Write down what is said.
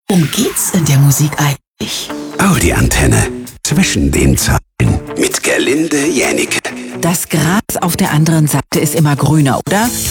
Worum geht's in der Musik eigentlich? Audioantenne. Zwischen den Zeilen. Mit Gerlinde Jännicke. Das Gras auf der anderen Seite ist immer grüner, oder?